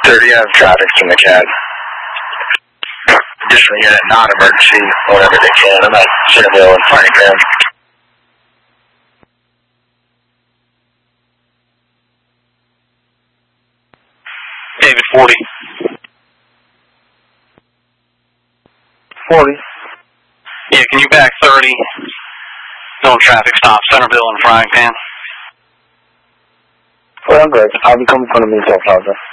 30 out of traffic from the CAD. Additional unit, non-emergency, whatever they can. I'm at Centerville and Franklin. David 40. 40. Yeah, can you back 30? No traffic stop, Centerville and Frying Pan. Well, I'm good. I'll be coming from the Minnesota Plaza.